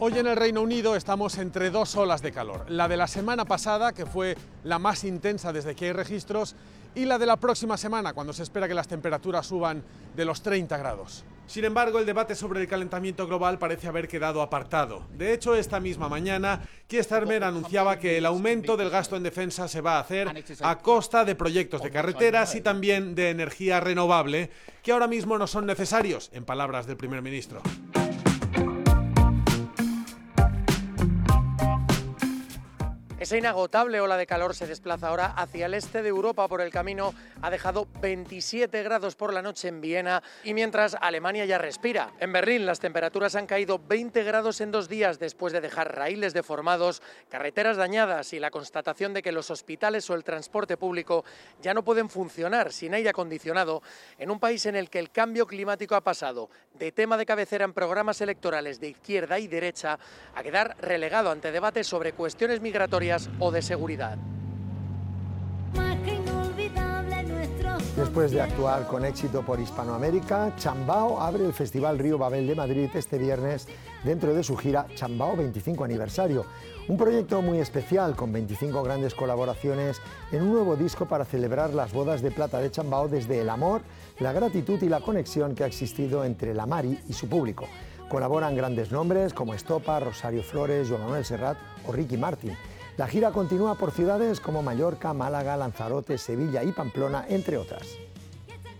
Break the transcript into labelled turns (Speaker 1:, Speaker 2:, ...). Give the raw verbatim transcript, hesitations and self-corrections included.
Speaker 1: Hoy en el Reino Unido estamos entre dos olas de calor, la de la semana pasada, que fue la más intensa desde que hay registros, y la de la próxima semana, cuando se espera que las temperaturas suban de los treinta grados. Sin embargo, el debate sobre el calentamiento global parece haber quedado apartado. De hecho, esta misma mañana, Keir Starmer anunciaba que el aumento del gasto en defensa se va a hacer a costa de proyectos de carreteras y también de energía renovable, que ahora mismo no son necesarios, en palabras del primer ministro.
Speaker 2: Esa inagotable ola de calor se desplaza ahora hacia el este de Europa. Por el camino ha dejado veintisiete grados por la noche en Viena y mientras Alemania ya respira. En Berlín las temperaturas han caído veinte grados en dos días después de dejar raíles deformados, carreteras dañadas y la constatación de que los hospitales o el transporte público ya no pueden funcionar sin aire acondicionado en un país en el que el cambio climático ha pasado de tema de cabecera en programas electorales de izquierda y derecha a quedar relegado ante debates sobre cuestiones migratorias o de seguridad.
Speaker 3: Después de actuar con éxito por Hispanoamérica, Chambao abre el Festival Río Babel de Madrid este viernes dentro de su gira Chambao veinticinco aniversario. Un proyecto muy especial con veinticinco grandes colaboraciones en un nuevo disco para celebrar las bodas de plata de Chambao desde el amor, la gratitud y la conexión que ha existido entre la Mari y su público. Colaboran grandes nombres como Estopa, Rosario Flores, Joan Manuel Serrat o Ricky Martin. La gira continúa por ciudades como Mallorca, Málaga, Lanzarote, Sevilla y Pamplona, entre otras.